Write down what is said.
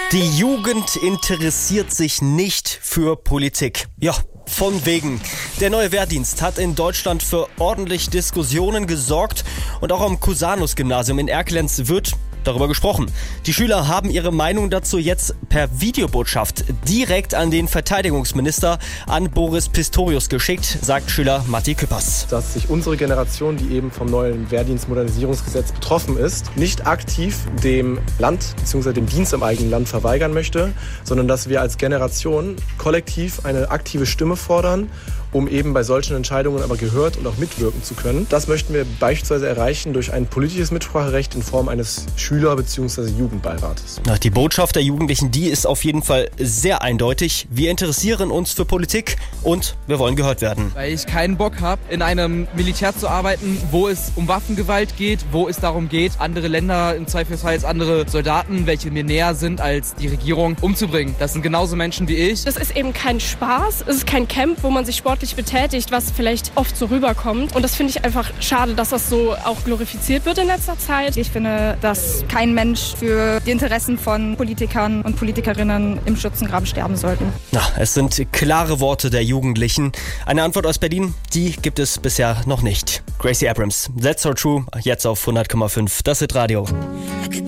Die Jugend interessiert sich nicht für Politik. Ja, von wegen. Der neue Wehrdienst hat in Deutschland für ordentlich Diskussionen gesorgt und auch am Cusanus-Gymnasium in Erkelenz wird darüber gesprochen. Die Schüler haben ihre Meinung dazu jetzt per Videobotschaft direkt an den Verteidigungsminister, an Boris Pistorius geschickt, sagt Schüler Matti Küppers. Dass sich unsere Generation, die eben vom neuen Wehrdienstmodernisierungsgesetz betroffen ist, nicht aktiv dem Land bzw. dem Dienst im eigenen Land verweigern möchte, sondern dass wir als Generation kollektiv eine aktive Stimme fordern, um eben bei solchen Entscheidungen aber gehört und auch mitwirken zu können. Das möchten wir beispielsweise erreichen durch ein politisches Mitspracherecht in Form eines Schüler- bzw. Jugendbeirates. Die Botschaft der Jugendlichen, die ist auf jeden Fall sehr eindeutig. Wir interessieren uns für Politik und wir wollen gehört werden. Weil ich keinen Bock habe, in einem Militär zu arbeiten, wo es um Waffengewalt geht, wo es darum geht, andere Länder, im Zweifelsfall andere Soldaten, welche mir näher sind als die Regierung, umzubringen. Das sind genauso Menschen wie ich. Das ist eben kein Spaß, es ist kein Camp, wo man sich sportlich betätigt, was vielleicht oft so rüberkommt. Und das finde ich einfach schade, dass das so auch glorifiziert wird in letzter Zeit. Ich finde, dass kein Mensch für die Interessen von Politikern und Politikerinnen im Schützengraben sterben sollte. Es sind klare Worte der Jugendlichen. Eine Antwort aus Berlin, die gibt es bisher noch nicht. Gracie Abrams, That's So True, jetzt auf 100,5. Das Hit Radio.